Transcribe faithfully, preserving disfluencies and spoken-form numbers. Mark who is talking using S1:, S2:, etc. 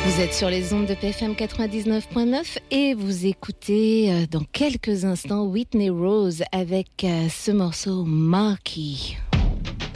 S1: Vous êtes sur les ondes de P F M quatre-vingt-dix-neuf point neuf et vous écoutez euh, dans quelques instants Whitney Rose avec euh, ce morceau Marquee.